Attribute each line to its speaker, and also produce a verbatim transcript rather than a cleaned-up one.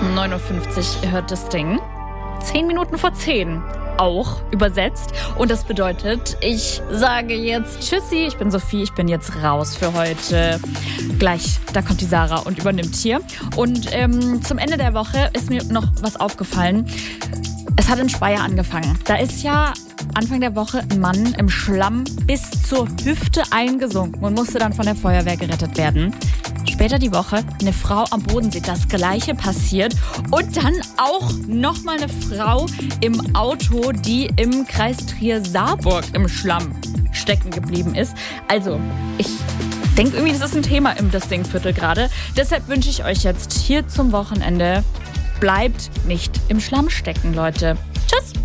Speaker 1: neun Uhr fünfzig hört das Ding. Zehn Minuten vor zehn. Auch übersetzt. Und das bedeutet, ich sage jetzt Tschüssi. Ich bin Sophie, ich bin jetzt raus für heute. Gleich, da kommt die Sarah und übernimmt hier. Und ähm, zum Ende der Woche ist mir noch was aufgefallen. Es hat in Speyer angefangen. Da ist ja Anfang der Woche ein Mann im Schlamm bis zur Hüfte eingesunken und musste dann von der Feuerwehr gerettet werden. Später die Woche eine Frau am Bodensee, das Gleiche passiert. Und dann auch nochmal eine Frau im Auto, die im Kreis Trier-Saarburg im Schlamm stecken geblieben ist. Also, ich denke irgendwie, das ist ein Thema im Das Ding-Viertel gerade. Deshalb wünsche ich euch jetzt hier zum Wochenende, bleibt nicht im Schlamm stecken, Leute. Tschüss!